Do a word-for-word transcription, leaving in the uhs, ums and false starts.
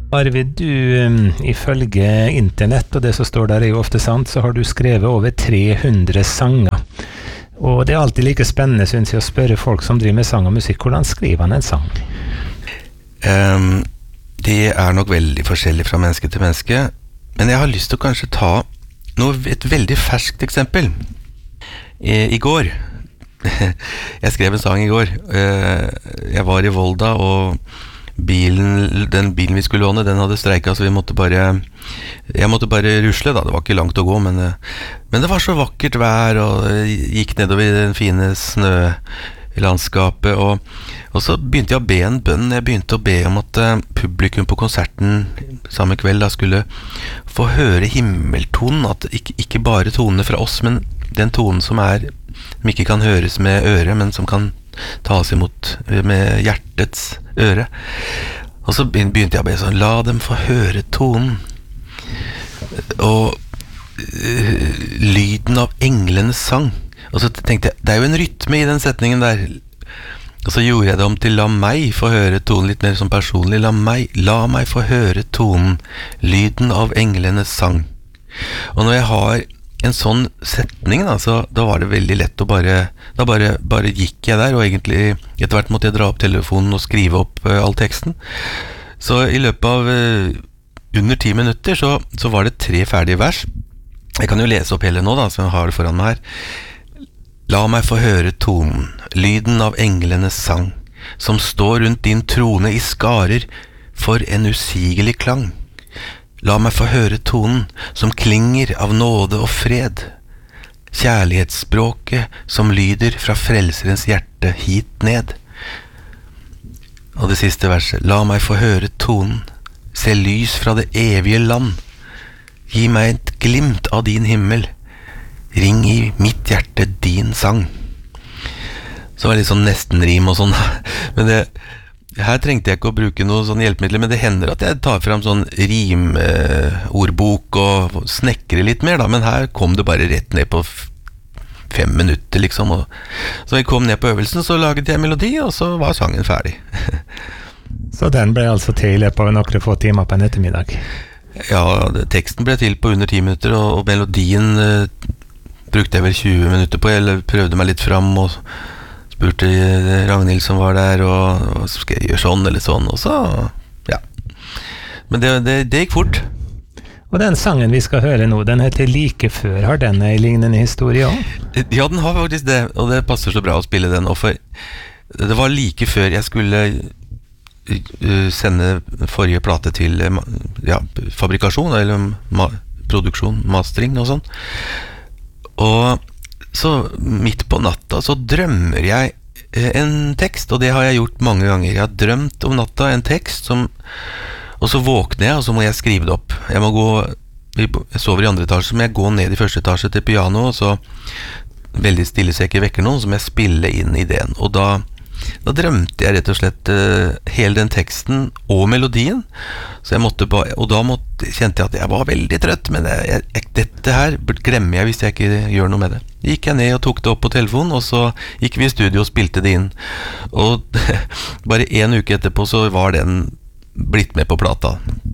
Arvid, du, um, ifølge internett, og det som står der er jo ofte sant, så har du skrevet over tre hundre sanger. Og det er alltid like spennende, synes jeg, å spørre folk som driver med sang og musikk, hvordan skriver han en sang? Um, det er nok veldig forskjellig fra menneske til menneske, men jeg har lyst til å kanskje ta noe, et veldig ferskt eksempel. I, i går, jeg skrev en sang i går, uh, jeg var i Volda, og bilen, den bilen vi skulle låne, den hadde streiket, så vi måtte bare jeg måtte bare rusle da, det var ikke langt å gå, men, men det var så vakkert vær, og gikk nedover i den fine snølandskapet, og, og så begynte jeg å be en bønn. Jeg begynte å be om at uh, publikum på konserten samme kveld da skulle få høre himmeltonen, at ikke, ikke bare tonene fra oss, men den tonen som er, som ikke kan høres med øret, men som kan tas imot med hjertets øre. Og så begynte jeg å be sånn, la dem få høre tonen. Og uh, lyden av englenes sang. Og så tenkte jeg, det er jo en rytme i den setningen der. Og så gjorde jeg det om til la meg få høre tonen, litt mer som personlig. La meg, la meg få høre tonen, lyden av englenes sang. Og når jeg har en sånn setning da, så da var det veldig lett å bare, da bare, bare gikk jeg der, og egentlig etter hvert måtte jeg dra opp telefonen og skrive opp uh, all teksten. Så i løpet av uh, under ti minutter så, så var det tre ferdige vers. Jeg kan jo lese opp hele nå da, så jeg har det foran meg her. La meg få høre tonen, lyden av englenes sang, som står rundt din trone i skarer for en usigelig klang. La meg få høre tonen som klinger av nåde og fred, kjærlighetsspråket som lyder fra frelserens hjerte hit ned. Og det siste verset, la meg få høre tonen, se lys fra det evige land, gi meg et glimt av din himmel, ring i mitt hjerte din sang. Så var det litt sånn nestenrim og sånn, men det her trengte jeg ikke å bruke noe sånn hjelpemidler, men det hender at jeg tar frem sånn rimordbok eh, og snekrer litt mer da, men her kom det bare rett ned på f- fem minutter liksom, og så jeg kom ned på øvelsen, så laget jeg melodi, og så var sangen ferdig. Så den ble altså til i løpet av noen få timer på en ettermiddag? Ja, det, teksten ble til på under ti minutter, og, og melodien eh, brukte jeg vel tjue minutter på, eller prøvde meg litt frem, og spurte Ragnhild som var der, og, og skal jeg gjøre sånn eller sånn, og så, ja. Men det, det, det gikk fort. Og den sangen vi skal høre nå, den heter Like før. Har den en lignende historie også? Ja, den har faktisk det, og det passer så bra å spille den, og for det var like før jeg skulle uh, sende forrige plate til uh, ja, fabrikasjon, eller ma- produksjon, mastering og sånn. Og så midt på natta så drømmer jeg en tekst, og det har jeg gjort mange ganger. Jeg har drømt om natta en tekst, som, og så våkner jeg, og så må jeg skrive det opp. Jeg må gå, jeg sover i andre etasje, så må jeg gå ned i første etasje til piano, og så veldig stille så jeg ikke vekker noen, så må jeg spille inn ideen. Og da, da drømte jeg rett og slett uh, hele den teksten og melodien, så jeg måtte ba, og da måtte, kjente jeg at jeg var veldig trøtt, men jeg, jeg, dette her glemmer jeg hvis jeg ikke gjør noe med det. Gikk jeg ned og tok det opp på telefonen, og så gikk vi i studio og spilte det inn. Og bare en uke etterpå så var den blitt med på plata.